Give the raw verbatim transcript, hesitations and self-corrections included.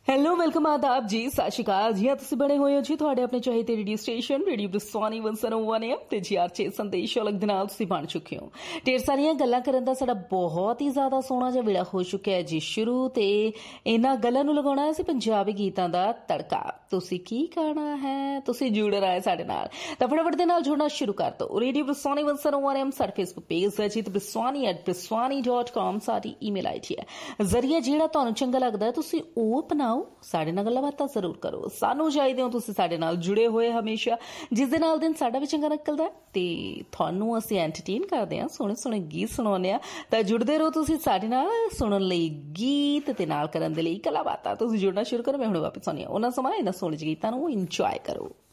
Hello welcome ਆਦਾਬ ਜੀ, ਸਤਿ ਸ਼੍ਰੀ ਅਕਾਲ ਜੀ। ਤੁਸੀਂ ਬਣੇ ਹੋਏ ਹੋ ਜੀ ਤੁਹਾਡੇ ਆਪਣੇ ਚਾਹੀਦੇ ਰੇਡੀਓ ਸਟੇਸ਼ਨ ਰੇਡੀਓ ਬ੍ਰਿਸਵਾਨੀ ਇੱਕ ਸੌ ਇੱਕ ਐਮ ਤੇ ਜੀ ਆਰ ਛੇ ਸੰਦੇਸ਼ ਅਲੱਗ ਦੇ ਨਾਲ ਤੁਸੀਂ ਬਣ ਚੁੱਕੇ ਹੋ। ਢੇਰ ਸਾਰੀਆਂ ਗੱਲਾਂ ਕਰਨ ਦਾ ਸਾਡਾ ਬਹੁਤ ਹੀ ਜ਼ਿਆਦਾ ਸੋਹਣਾ ਜਿਹਾ ਵੇਲਾ ਹੋ ਚੁੱਕਿਆ ਹੈ ਜੀ ਸ਼ੁਰੂ, ਤੇ ਇਹਨਾਂ ਗੱਲਾਂ ਨੂੰ ਲਗਾਉਣਾ ਅਸੀਂ ਪੰਜਾਬੀ ਗੀਤਾਂ ਦਾ ਤੜਕਾ। ਤੁਸੀਂ ਕੀ ਕਰਨਾ ਹੈ, ਤੁਸੀਂ ਜੁੜਨਾ ਹੈ ਸਾਡੇ ਨਾਲ, ਤਾਂ ਫਟਾਫਟ ਦੇ ਨਾਲ ਜੁੜਨਾ ਸ਼ੁਰੂ ਕਰ ਦਿਓ। ਰੇਡੀਓ ਬ੍ਰਿਸਵਾਨੀ ਇੱਕ ਸੌ ਇੱਕ ਐਮ ਸਾਡਾ ਫੇਸਬੁੱਕ ਪੇਜ ਹੈ ਜੀ, ਤੇ ਬ੍ਰਿਸਵਾਨੀ ਐਟ ਬ੍ਰਿਸਵਾਨੀ ਡਾਟ ਕਾਮ ਸਾਡੀ ਈਮੇਲ ਆਈ ਡੀ ਹੈ। ਜ਼ਰੀਆ ਜਿਹੜਾ ਤੁਹਾਨੂੰ ਚੰਗਾ ਲੱਗਦਾ ਤੁਸੀਂ ਉਹ ਅਪਣਾਓ, ਸਾਡੇ ਨਾਲ ਗੱਲਾਂ ਬਾਤਾਂ ਜ਼ਰੂਰ ਕਰੋ। ਸਾਨੂੰ ਚਾਹੀਦੇ ਹੋ ਤੁਸੀਂ ਸਾਡੇ ਨਾਲ ਜੁੜੇ ਹੋਏ ਹਮੇਸ਼ਾ, ਜਿਸ ਦੇ ਨਾਲ ਦਿਨ ਸਾਡਾ ਵੀ ਚੰਗਾ ਨਿਕਲਦਾ ਤੇ ਤੁਹਾਨੂੰ ਅਸੀਂ ਐਂਟਰਟੇਨ ਕਰਦੇ ਹਾਂ, ਸੋਹਣੇ ਸੋਹਣੇ ਗੀਤ ਸੁਣਾਉਂਦੇ ਹਾਂ। ਤਾਂ ਜੁੜਦੇ ਰਹੋ ਤੁਸੀਂ ਸਾਡੇ ਨਾਲ ਸੁਣਨ ਲਈ ਗੀਤ ਤੇ ਨਾਲ ਕਰਨ ਦੇ ਲਈ ਗੱਲਾਂ ਬਾਤਾਂ। ਤੁਸੀਂ ਜੁੜਨਾ ਸ਼ੁਰੂ ਕਰੋ। ਮੈਂ ਹੁਣ ਵਾਪਸ ਆਉਂਦੀ ਹਾਂ ਉਹਨਾਂ ਸਮਾਂ ਇਹਨਾਂ ਸੋਹਣੇ ਗੀਤਾਂ ਨੂੰ ਇੰਜੋਏ ਕਰੋ।